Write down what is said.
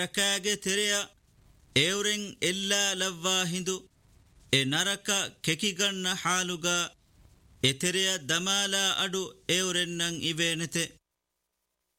ನರಕಾಗೆ ತೆರೆಯ ಏವ್ರೆಂ ಎಲ್ಲ ಲವ್ವಾ Hindu A Naraka ಕೆಕಿಗಣ್ಣ ಹಾಲುಗ A ತೆರೆಯ ದಮಾಲ ಅಡು ಏವ್ರೆನ್ನಂ ಇವೇನತೆ